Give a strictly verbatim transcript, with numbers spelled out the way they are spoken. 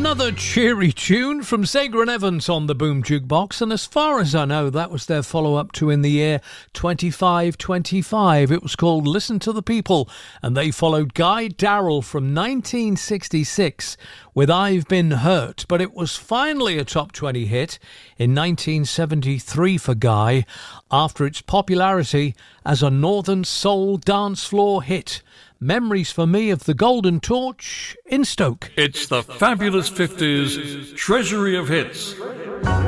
Another cheery tune from Sega and Evans on the Boom Jukebox, and as far as I know, that was their follow-up to In the Year twenty-five twenty-five. It was called Listen to the People, and they followed Guy Darrell from nineteen sixty-six with I've Been Hurt, but it was finally a top twenty hit in nineteen seventy-three for Guy after its popularity as a Northern Soul dance floor hit. Memories for me of the Golden Torch in Stoke. It's the Fabulous fifties Treasury of Hits.